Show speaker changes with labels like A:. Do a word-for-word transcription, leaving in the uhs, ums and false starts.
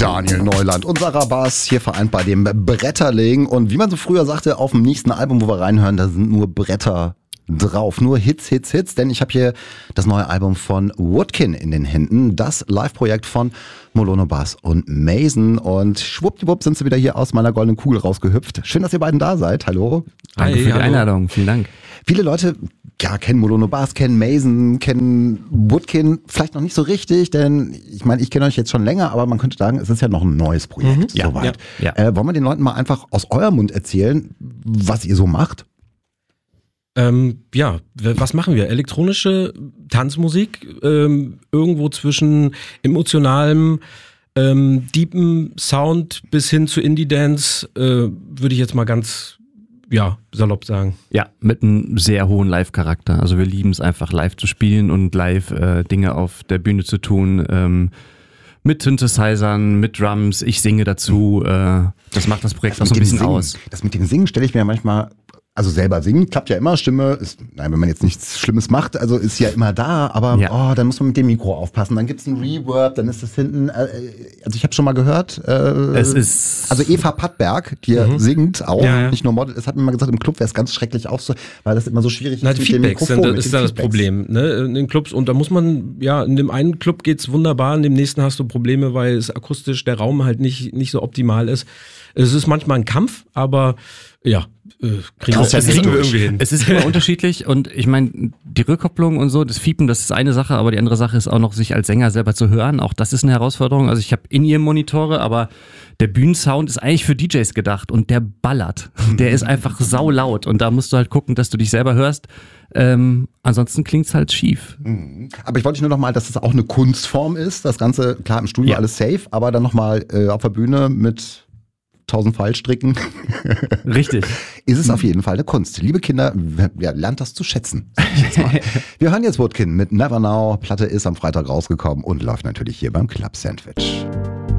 A: Daniel Neuland und Sarah Bass hier vereint bei dem Bretterling. Und wie man so früher sagte, auf dem nächsten Album, wo wir reinhören, da sind nur Bretter drauf. Nur Hits, Hits, Hits. Denn ich habe hier das neue Album von Woodkin in den Händen. Das Live-Projekt von Molono Bass und Mason. Und schwuppdiwupp sind sie wieder hier aus meiner goldenen Kugel rausgehüpft. Schön, dass ihr beiden da seid. Hallo.
B: Danke
C: Hi,
B: für die
C: hallo.
B: Einladung. Vielen Dank.
A: Viele Leute ja, kennen Molono Bass, kennen Mason, kennen Woodkin vielleicht noch nicht so richtig, denn ich meine, ich kenne euch jetzt schon länger, aber man könnte sagen, es ist ja noch ein neues Projekt.
C: Mhm,
B: ja,
A: soweit.
B: ja,
A: ja. Äh, wollen wir den Leuten mal einfach aus eurem Mund erzählen, was ihr so macht?
C: Ähm, ja, was machen wir? Elektronische Tanzmusik, ähm, irgendwo zwischen emotionalem, ähm, deepem Sound bis hin zu Indie-Dance, äh, würde ich jetzt mal ganz ja, salopp sagen.
B: Ja, mit einem sehr hohen Live-Charakter. Also wir lieben es einfach live zu spielen und live äh, Dinge auf der Bühne zu tun. Ähm, mit Synthesizern, mit Drums, ich singe dazu. Äh, das macht das Projekt auch so ein bisschen
A: Singen,
B: aus.
A: Das mit dem Singen stelle ich mir ja manchmal, also selber singen, klappt ja immer, Stimme ist, nein, wenn man jetzt nichts Schlimmes macht, also ist ja immer da, aber
B: Ja.
A: oh, dann muss man mit dem Mikro aufpassen, dann gibt's ein Reverb, dann ist das hinten, äh, also ich habe schon mal gehört, äh,
B: Es ist...
A: also Eva Pattberg, die ja
C: Mhm.
A: singt auch,
C: Ja, ja.
A: nicht nur Model ist, hat mir mal gesagt, im Club wäre es ganz schrecklich auch so, weil das immer so schwierig
C: Na,
A: ist
C: die
A: mit dem
C: Feedbacks
A: Mikrofon.
C: sind,
A: mit
C: ist
A: den
C: da das
A: Feedbacks.
C: Problem, ne? In den Clubs. Und da muss man, ja, in dem einen Club geht's wunderbar, in dem nächsten hast du Probleme, weil es akustisch der Raum halt nicht, nicht so optimal ist. Es ist manchmal ein Kampf, aber ja, äh, kriegen,
A: Das
C: wir,
A: ist ja
C: kriegen wir
A: durch.
C: irgendwie hin.
B: Es ist immer unterschiedlich und ich meine, die Rückkopplung und so, das Fiepen, das ist eine Sache, aber die andere Sache ist auch noch, sich als Sänger selber zu hören. Auch das ist eine Herausforderung. Also ich habe In-Ear-Monitore, aber der Bühnensound ist eigentlich für D Js gedacht und der ballert. Der ist einfach saulaut und da musst du halt gucken, dass du dich selber hörst. Ähm, ansonsten klingt's halt schief.
A: Aber ich wollte nur noch mal, dass es auch eine Kunstform ist, das Ganze, klar im Studio
B: Ja.
A: alles safe, aber dann noch mal äh, auf der Bühne mit tausend Fallstricken.
B: Richtig.
A: Ist es auf jeden Fall eine Kunst. Liebe Kinder, ja, lernt das zu schätzen. Sag ich jetzt mal. Wir hören jetzt Woodkin mit Never Now. Platte ist am Freitag rausgekommen und läuft natürlich hier beim Club Sandwich.